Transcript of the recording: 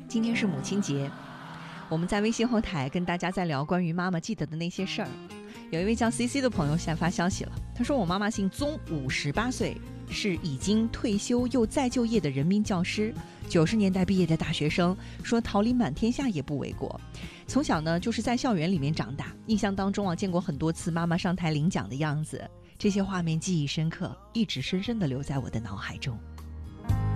今天是母亲节，我们在微信后台跟大家在聊关于妈妈记得的那些事儿。有一位叫 CC 的朋友现在发消息了，他说我妈妈姓宗，58岁，是已经退休又再就业的人民教师，90年代毕业的大学生，说桃李满天下也不为过。从小呢就是在校园里面长大，印象当中见过很多次妈妈上台领奖的样子，这些画面记忆深刻，一直深深地留在我的脑海中。